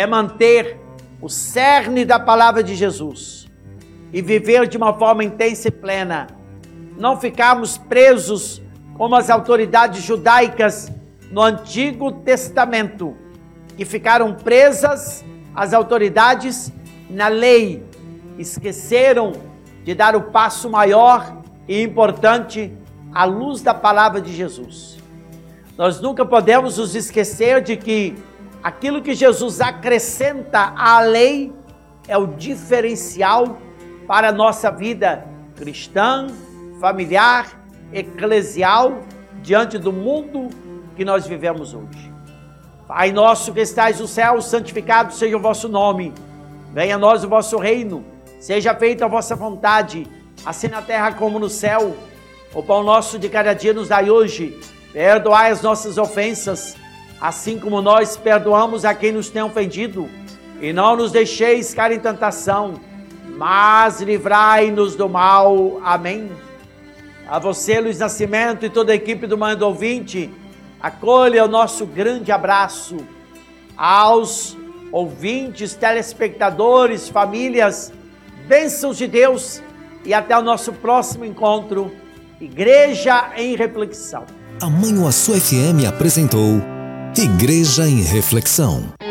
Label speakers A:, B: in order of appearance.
A: é manter o cerne da palavra de Jesus e viver de uma forma intensa e plena. Não ficarmos presos como as autoridades judaicas no Antigo Testamento, que ficaram presas às autoridades na lei, esqueceram de dar o passo maior e importante à luz da palavra de Jesus. Nós nunca podemos nos esquecer de que aquilo que Jesus acrescenta à lei é o diferencial para a nossa vida cristã, familiar, eclesial, diante do mundo que nós vivemos hoje. Pai nosso que estais no céu, santificado seja o vosso nome. Venha a nós o vosso reino. Seja feita a vossa vontade, assim na terra como no céu. O pão nosso de cada dia nos dai hoje. Perdoai as nossas ofensas, assim como nós perdoamos a quem nos tem ofendido. E não nos deixeis cair em tentação, mas livrai-nos do mal. Amém. A você, Luiz Nascimento, e toda a equipe do Manhã do Ouvinte, acolha o nosso grande abraço. Aos ouvintes, telespectadores, famílias, bênçãos de Deus, e até o nosso próximo encontro. Igreja em Reflexão.
B: A Manhuaçu FM apresentou Igreja em Reflexão.